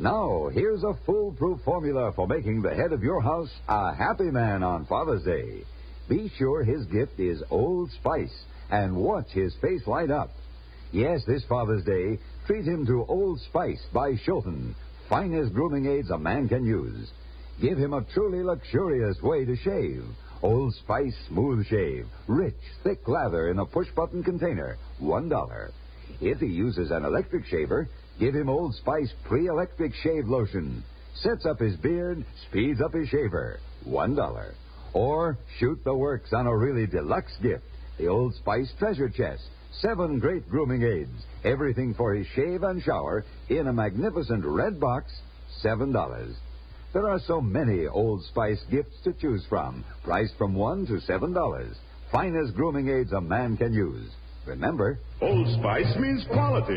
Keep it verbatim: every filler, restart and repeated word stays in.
Now, here's a foolproof formula for making the head of your house a happy man on Father's Day. Be sure his gift is Old Spice, and watch his face light up. Yes, this Father's Day, treat him to Old Spice by Schulten, finest grooming aids a man can use. Give him a truly luxurious way to shave. Old Spice Smooth Shave, rich, thick lather in a push-button container, one dollar. If he uses an electric shaver, give him Old Spice Pre-Electric Shave Lotion. Sets up his beard, speeds up his shaver, one dollar. Or shoot the works on a really deluxe gift, the Old Spice Treasure Chest. Seven great grooming aids, everything for his shave and shower in a magnificent red box, seven dollars. There are so many Old Spice gifts to choose from, priced from one to seven dollars. Finest grooming aids a man can use. Remember, Old Spice means quality.